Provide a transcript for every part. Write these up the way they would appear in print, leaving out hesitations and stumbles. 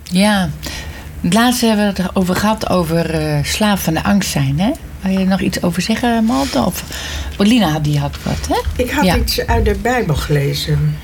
Ja, het laatste hebben we het over gehad over slaaf van de angst zijn, hè? Wil je nog iets over zeggen, Malte? Of Lina, die had wat, hè? Ik had iets uit de Bijbel gelezen.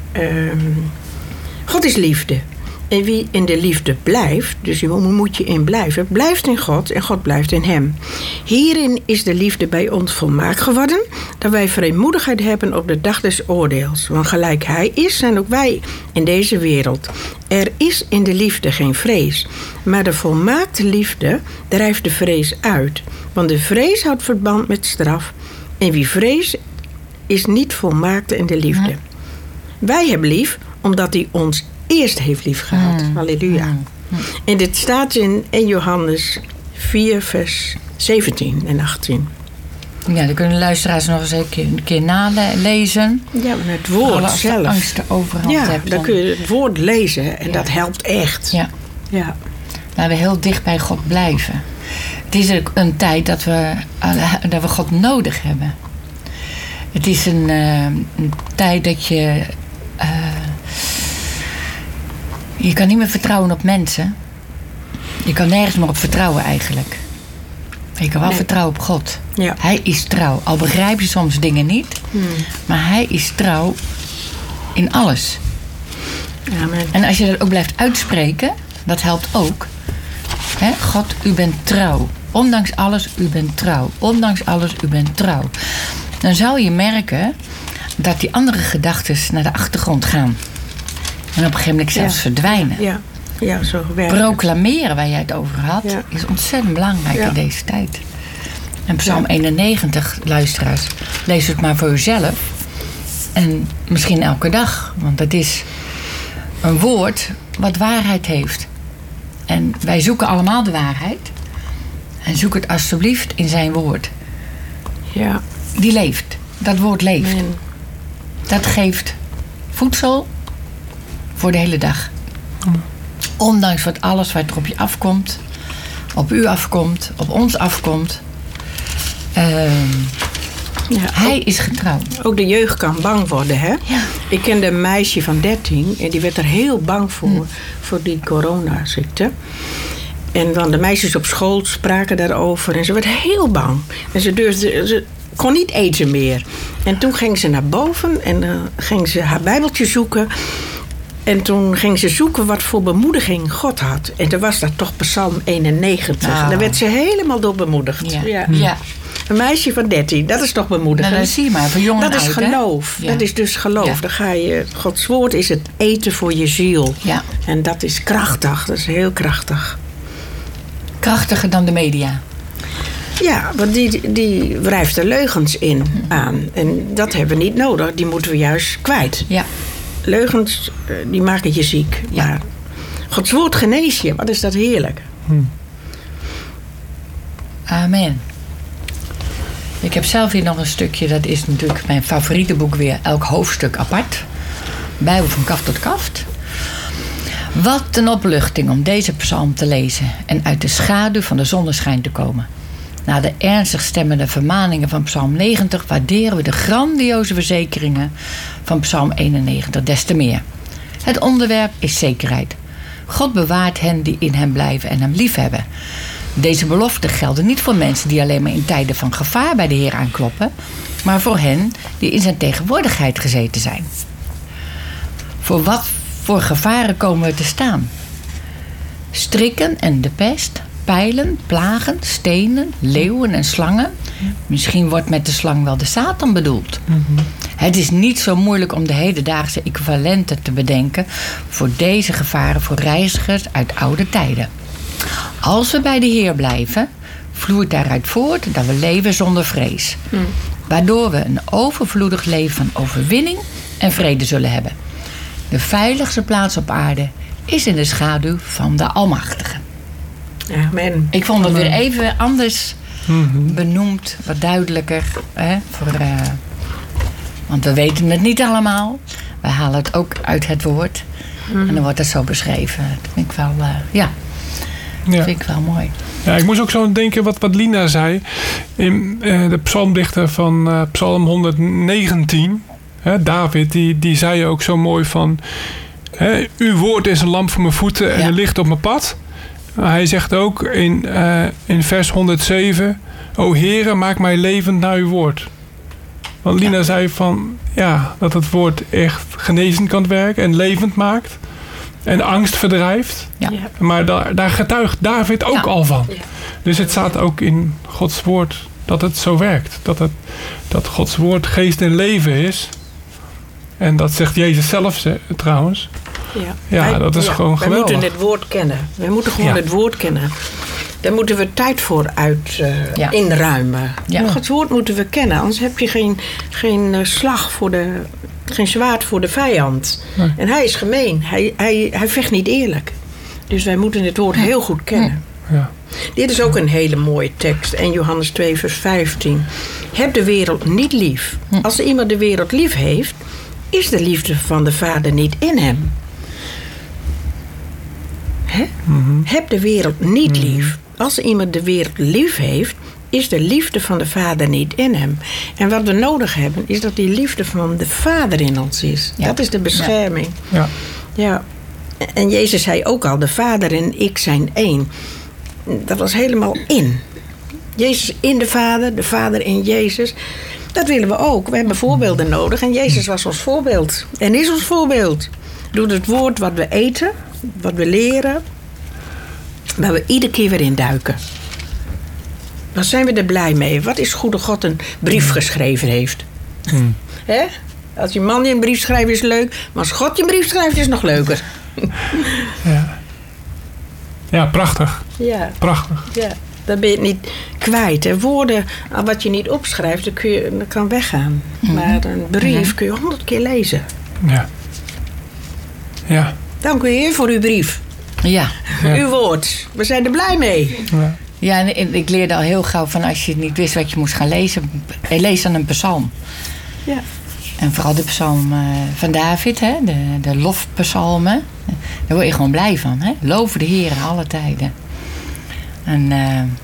God is liefde. En wie in de liefde blijft, dus hoe moet je in blijven, blijft in God en God blijft in hem. Hierin is de liefde bij ons volmaakt geworden, dat wij vrijmoedigheid hebben op de dag des oordeels. Want gelijk hij is, zijn ook wij in deze wereld. Er is in de liefde geen vrees, maar de volmaakte liefde drijft de vrees uit. Want de vrees houdt verband met straf. En wie vrees is niet volmaakt in de liefde. Wij hebben lief, omdat hij ons eerst heeft lief gehad. Halleluja. En dit staat in 1 Johannes 4 vers 17 en 18. Ja, dan kunnen de luisteraars nog eens een keer nalezen. Ja, maar het woord als zelf. Als de angst de overhand hebt. Dan kun je het woord lezen en dat helpt echt. Ja. Laten we heel dicht bij God blijven. Het is ook een tijd dat we God nodig hebben. Het is een tijd dat je... je kan niet meer vertrouwen op mensen. Je kan nergens meer op vertrouwen eigenlijk. Je kan wel vertrouwen op God. Ja. Hij is trouw. Al begrijp je soms dingen niet. Maar hij is trouw in alles. Amen. En als je dat ook blijft uitspreken, dat helpt ook. Hè? God, u bent trouw. Ondanks alles, u bent trouw. Ondanks alles, u bent trouw. Dan zou je merken dat die andere gedachten naar de achtergrond gaan. En op een gegeven moment zelfs verdwijnen. Ja, zo werkt proclameren, waar jij het over had, is ontzettend belangrijk in deze tijd. En Psalm 91, luisteraars, lees het maar voor uzelf. En misschien elke dag, want het is een woord wat waarheid heeft. En wij zoeken allemaal de waarheid. En zoek het alsjeblieft in zijn woord. Ja. Die leeft. Dat woord leeft. Amen. Dat geeft voedsel voor de hele dag. Ondanks wat alles wat er op je afkomt, op u afkomt, op ons afkomt. Hij is getrouw. Ook de jeugd kan bang worden, hè? Ja. Ik kende een meisje van 13 en die werd er heel bang voor die coronaziekte. En dan de meisjes op school spraken daarover en ze werd heel bang. En ze kon niet eten meer. En toen ging ze naar boven en dan ging ze haar Bijbeltje zoeken. En toen ging ze zoeken wat voor bemoediging God had. En toen was dat toch Psalm 91. En daar werd ze helemaal door bemoedigd. Ja. Een meisje van 13, dat is toch bemoedigend? Nou, dat zie je maar, voor jong en dat is oud, geloof. Ja. Dat is dus geloof. Ja. Dan ga je, Gods woord is het eten voor je ziel. Ja. En dat is krachtig. Dat is heel krachtig. Krachtiger dan de media. Ja, want die wrijft er leugens in aan. En dat hebben we niet nodig. Die moeten we juist kwijt. Ja. Leugens, die maken je ziek. Ja. Maar Gods woord geneest je. Wat is dat heerlijk. Amen. Ik heb zelf hier nog een stukje. Dat is natuurlijk mijn favoriete boek weer. Elk hoofdstuk apart. Bijbel van kaft tot kaft. Wat een opluchting om deze psalm te lezen. En uit de schaduw van de zonneschijn te komen. Na de ernstig stemmende vermaningen van Psalm 90 waarderen we de grandioze verzekeringen van Psalm 91 des te meer. Het onderwerp is zekerheid. God bewaart hen die in hem blijven en hem liefhebben. Deze beloften gelden niet voor mensen die alleen maar in tijden van gevaar bij de Heer aankloppen, maar voor hen die in zijn tegenwoordigheid gezeten zijn. Voor wat voor gevaren komen we te staan? Strikken en de pest, pijlen, plagen, stenen, leeuwen en slangen. Misschien wordt met de slang wel de Satan bedoeld. Het is niet zo moeilijk om de hedendaagse equivalenten te bedenken voor deze gevaren voor reizigers uit oude tijden. Als we bij de Heer blijven, vloeit daaruit voort dat we leven zonder vrees. Waardoor we een overvloedig leven van overwinning en vrede zullen hebben. De veiligste plaats op aarde is in de schaduw van de Almachtige. Amen. Ik vond het weer even anders benoemd, wat duidelijker. Hè, want we weten het niet allemaal. We halen het ook uit het woord. En dan wordt het zo beschreven. Dat vind ik wel, vind ik wel mooi. Ja, ik moest ook zo denken wat Lina zei. In de psalmdichter van Psalm 119. David, die zei ook zo mooi van... Uw woord is een lamp voor mijn voeten en een licht op mijn pad. Hij zegt ook in vers 107... O Heere, maak mij levend naar uw woord. Want Lina zei van... dat het woord echt genezend kan werken en levend maakt. En angst verdrijft. Ja. Maar daar getuigt David ook al van. Ja. Dus het staat ook in Gods woord dat het zo werkt. Dat Gods woord geest en leven is. En dat zegt Jezus zelf trouwens. Dat is gewoon geweldig. We moeten het woord kennen. We moeten gewoon het woord kennen. Daar moeten we tijd voor inruimen. Ja. Gods woord moeten we kennen. Anders heb je geen slag geen zwaard voor de vijand. Nee. En hij is gemeen. Hij vecht niet eerlijk. Dus wij moeten het woord heel goed kennen. Ja. Dit is ook een hele mooie tekst. 1 Johannes 2 vers 15. Heb de wereld niet lief. Als iemand de wereld lief heeft, is de liefde van de Vader niet in hem. Heb de wereld niet lief. Als iemand de wereld lief heeft, is de liefde van de Vader niet in hem. En wat we nodig hebben, is dat die liefde van de Vader in ons is. Ja. Dat is de bescherming. Ja. En Jezus zei ook al, de Vader en ik zijn één. Dat was helemaal in. Jezus in de Vader in Jezus. Dat willen we ook. We hebben voorbeelden nodig. En Jezus was ons voorbeeld. En is ons voorbeeld. Door het woord wat we eten, wat we leren, waar we iedere keer weer in duiken. Wat zijn we er blij mee? Wat is goede God een brief geschreven heeft? Hè? Als je man je een brief schrijft is leuk. Maar als God je een brief schrijft is nog leuker. Ja, prachtig. Ja. Prachtig. Ja, dan ben je het niet kwijt. Hè? Woorden, wat je niet opschrijft, dat kan weggaan. Maar een brief kun je 100 keer lezen. Ja. Dank u Heer voor uw brief. Ja. Uw woord. We zijn er blij mee. Ja, en ik leerde al heel gauw van als je niet wist wat je moest gaan lezen, lees dan een psalm. Ja. En vooral de psalm van David, hè? De lofpsalmen. Daar word je gewoon blij van. Hè? Loven de Heer alle tijden. En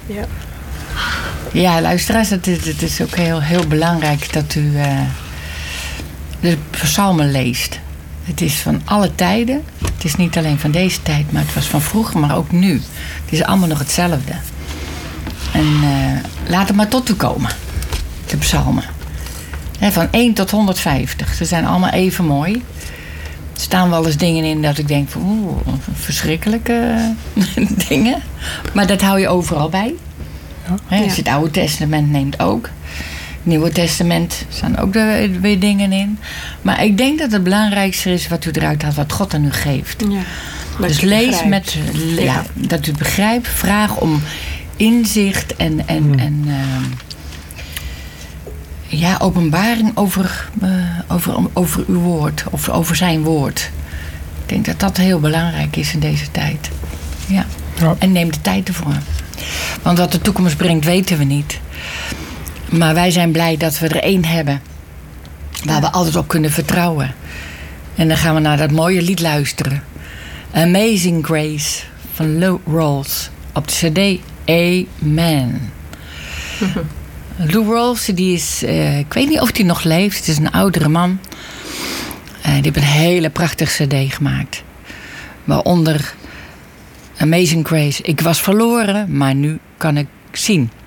luisteraars, het is ook heel, heel belangrijk dat u de psalmen leest. Het is van alle tijden. Het is niet alleen van deze tijd, maar het was van vroeger, maar ook nu. Het is allemaal nog hetzelfde. En laat het maar tot u komen, de psalmen. Van 1 tot 150. Ze zijn allemaal even mooi. Er staan wel eens dingen in dat ik denk van verschrikkelijke dingen. Maar dat hou je overal bij. Ja. Als je het Oude Testament neemt ook. Het Nieuwe Testament staan ook weer dingen in. Maar ik denk dat het belangrijkste is wat u eruit haalt, wat God aan u geeft. Ja, dus lees dat u het begrijpt. Vraag om inzicht en openbaring over uw woord. Of over zijn woord. Ik denk dat dat heel belangrijk is in deze tijd. Ja. En neem de tijd ervoor. Want wat de toekomst brengt weten we niet. Maar wij zijn blij dat we er één hebben. Waar we altijd op kunnen vertrouwen. En dan gaan we naar dat mooie lied luisteren. Amazing Grace van Lou Rawls. Op de cd Amen. Lou Rawls, die is, ik weet niet of hij nog leeft. Het is een oudere man. Die heeft een hele prachtige cd gemaakt. Waaronder Amazing Grace. Ik was verloren, maar nu kan ik zien.